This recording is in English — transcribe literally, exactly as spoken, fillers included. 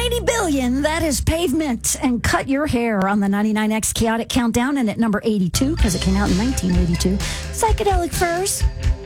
ninety billion, that is Pavement and Cut Your Hair on the ninety-nine X Chaotic Countdown. And at number eighty-two, because it came out in nineteen eighty-two, Psychedelic Furs.